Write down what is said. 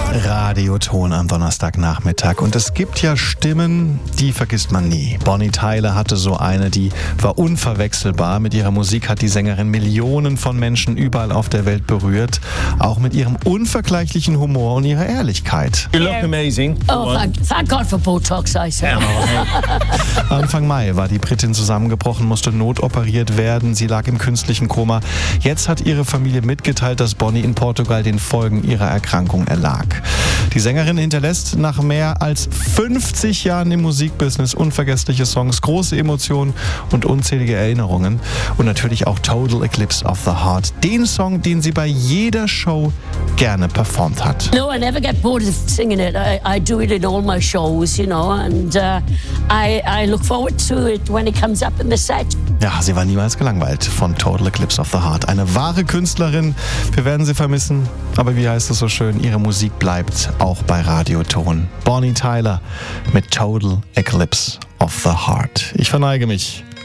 Radioton am Donnerstagnachmittag. Und es gibt ja Stimmen, die vergisst man nie. Bonnie Tyler hatte so eine, die war unverwechselbar. Mit ihrer Musik hat die Sängerin Millionen von Menschen überall auf der Welt berührt. Auch mit ihrem unvergleichlichen Humor und ihrer Ehrlichkeit. You look amazing. Oh, thank God for Botox, I say. Anfang Mai war die Britin zusammengebrochen, musste notoperiert werden. Sie lag im künstlichen Koma. Jetzt hat ihre Familie mitgeteilt, dass Bonnie in Portugal den Folgen ihrer Erkrankung erlag. Die Sängerin hinterlässt nach mehr als 50 Jahren im Musikbusiness unvergessliche Songs, große Emotionen und unzählige Erinnerungen. Und natürlich auch Total Eclipse of the Heart, den Song, den sie bei jeder Show gerne performt hat. No, I never get bored of singing it. I do it in all my shows, you know, and I look forward to it when it comes up in the set. Ja, sie war niemals gelangweilt von Total Eclipse of the Heart. Eine wahre Künstlerin. Wir werden sie vermissen. Aber wie heißt es so schön, ihre Musik bleibt auch bei Radioton. Bonnie Tyler mit Total Eclipse of the Heart. Ich verneige mich.